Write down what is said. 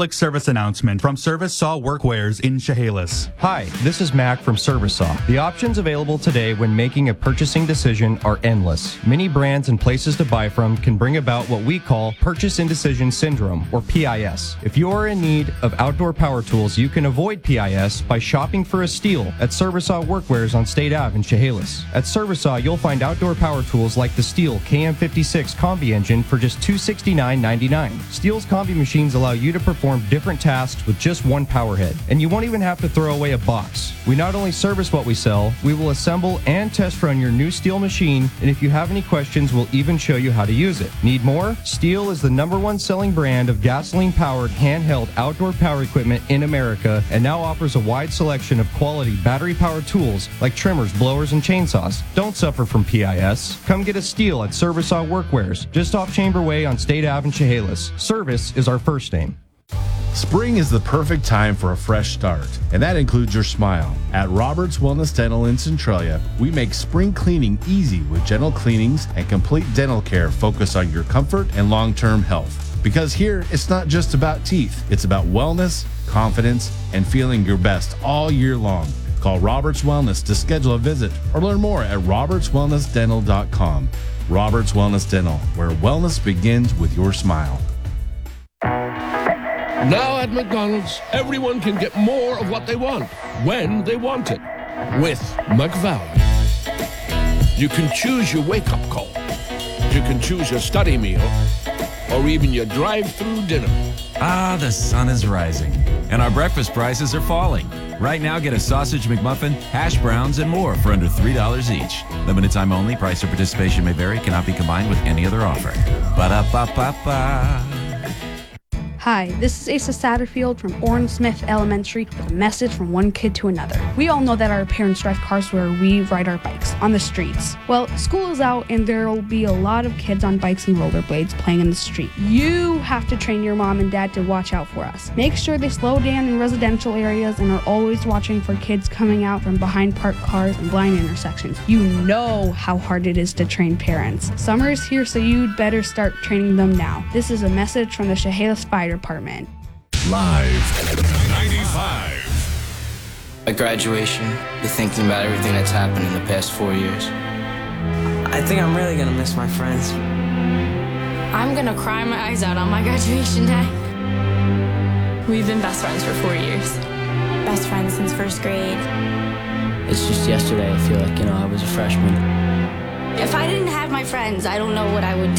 public service announcement from Service Saw Workwears in Chehalis. Hi, this is Mac from Service Saw. The options available today when making a purchasing decision are endless. Many brands and places to buy from can bring about what we call purchase indecision syndrome, or PIS. If you are in need of outdoor power tools, you can avoid PIS by shopping for a Stihl at Service Saw Workwears on State Ave in Chehalis. At Service Saw, you'll find outdoor power tools like the Stihl KM56 Combi engine for just $269.99. Stihl's Combi machines allow you to perform different tasks with just one power head, and you won't even have to throw away a box. We not only service what we sell, we will assemble and test run your new Stihl machine, and if you have any questions, we'll even show you how to use it. Need more? Stihl is the #1 selling brand of gasoline-powered handheld outdoor power equipment in America, and now offers a wide selection of quality battery-powered tools like trimmers, blowers, and chainsaws. Don't suffer from PIS. Come get a Stihl at Service Saw Workwears, just off Chamber Way on State Ave in Chehalis. Service is our first name. Spring is the perfect time for a fresh start, and that includes your smile. At Roberts Wellness Dental in Centralia, we make spring cleaning easy with gentle cleanings and complete dental care focused on your comfort and long-term health. Because here, it's not just about teeth, it's about wellness, confidence, and feeling your best all year long. Call Roberts Wellness to schedule a visit or learn more at robertswellnessdental.com. Roberts Wellness Dental, where wellness begins with your smile. Now at McDonald's, everyone can get more of what they want, when they want it, with McValue. You can choose your wake-up call. You can choose your study meal, or even your drive-through dinner. Ah, the sun is rising, and our breakfast prices are falling. Right now, get a sausage McMuffin, hash browns, and more for under $3 each. Limited time only. Price or participation may vary. Cannot be combined with any other offer. Ba-da-ba-ba-ba. Hi, this is Asa Satterfield from Orrin Smith Elementary with a message from one kid to another. We all know that our parents drive cars where we ride our bikes, on the streets. Well, school is out and there'll be a lot of kids on bikes and rollerblades playing in the street. You have to train your mom and dad to watch out for us. Make sure they slow down in residential areas and are always watching for kids coming out from behind parked cars and blind intersections. You know how hard it is to train parents. Summer is here, so you'd better start training them now. This is a message from the Chehalis Fire Department. Live 95. At graduation, you're thinking about everything that's happened in the past 4 years. I think I'm really gonna miss my friends. I'm gonna cry my eyes out on my graduation day. We've been best friends for 4 years. Best friends since first grade. It's just yesterday, I feel like, I was a freshman. If I didn't have my friends, I don't know what I would